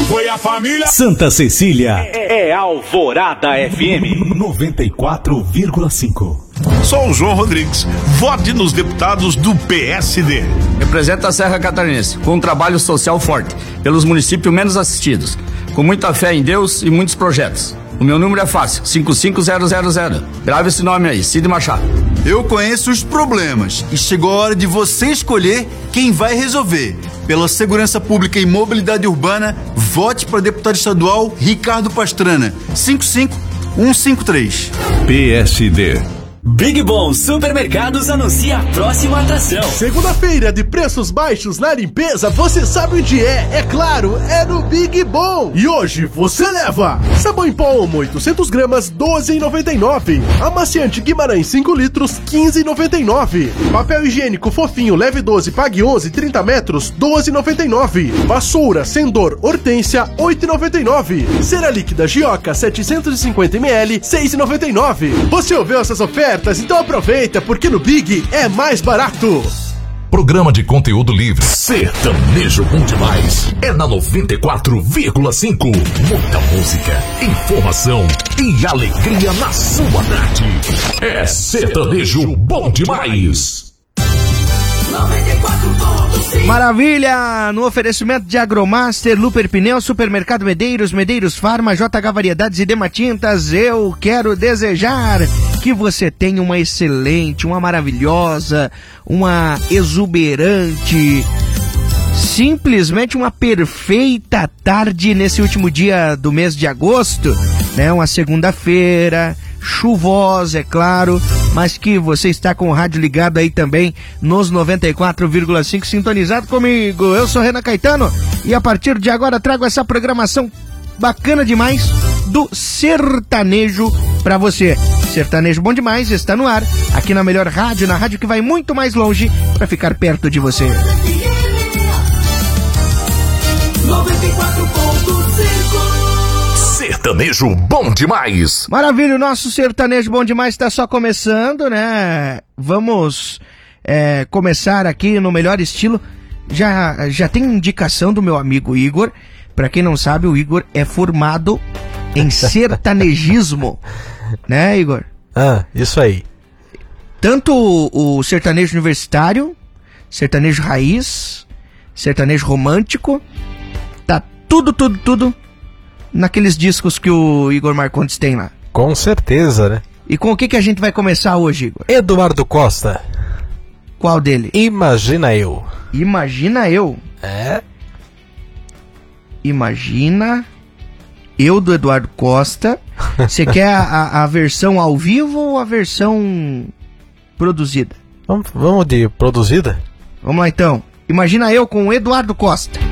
Foi a família. Santa Cecília é Alvorada FM 94,5. Sou o João Rodrigues. Vote nos deputados do PSD. Representa a Serra Catarinense com um trabalho social forte pelos municípios menos assistidos, com muita fé em Deus e muitos projetos. O meu número é fácil, 55000. Grave esse nome aí, Cid Machado. Eu conheço os problemas e chegou a hora de você escolher quem vai resolver. Pela segurança pública e mobilidade urbana, vote para deputado estadual Ricardo Pastrana, 55153. PSD. Big Bom Supermercados anuncia a próxima atração. Segunda-feira de preços baixos na limpeza, você sabe onde é claro, é no Big Bom. E hoje você leva sabão em pó Omo 800 gramas, 12,99. Amaciante Guimarães 5 litros, 15,99. Papel higiênico fofinho, leve 12, pague 11, 30 metros, 12,99. Vassoura Sendor Hortência, 8,99. Cera líquida Gioca 750 ml, 6,99. Você ouviu essas ofertas? Então aproveita, porque no Big é mais barato. Programa de conteúdo livre. Sertanejo bom demais. É na 94,5. Muita música, informação e alegria na sua tarde. É Sertanejo bom demais. 94.5. Maravilha! No oferecimento de Agromaster, Luper Pneu, Supermercado Medeiros, Medeiros Farma, JH Variedades e Dematintas, eu quero desejar que você tenha uma excelente, uma maravilhosa, uma exuberante, simplesmente uma perfeita tarde nesse último dia do mês de agosto, né? Uma segunda-feira, chuvosa, é claro, mas que você está com o rádio ligado aí também nos 94,5, sintonizado comigo. Eu sou Renan Caetano e a partir de agora trago essa programação bacana demais do sertanejo pra você. Sertanejo bom demais está no ar, aqui na melhor rádio, na rádio que vai muito mais longe pra ficar perto de você. 94.5. Sertanejo bom demais. Maravilha, o nosso sertanejo bom demais está só começando, né? Vamos começar aqui no melhor estilo. Já tem indicação do meu amigo Igor. Pra quem não sabe, o Igor é formado em sertanejismo, né, Igor? Isso aí. Tanto o sertanejo universitário, sertanejo raiz, sertanejo romântico, tá tudo naqueles discos que o Igor Marcondes tem lá. Com certeza, né? E com o que a gente vai começar hoje, Igor? Eduardo Costa. Qual dele? Imagina Eu. Imagina Eu? É. Imagina Eu, do Eduardo Costa. Você quer a versão ao vivo ou a versão produzida? Vamos de produzida? Vamos lá então. Imagina Eu com o Eduardo Costa.